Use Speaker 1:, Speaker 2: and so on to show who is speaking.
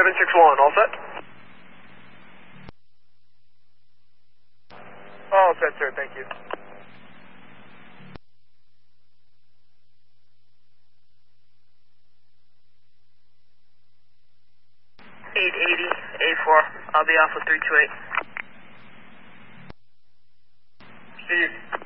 Speaker 1: 761, all set? All set, sir, thank you.
Speaker 2: 880, A4. I'll be off with 328.
Speaker 1: Steve.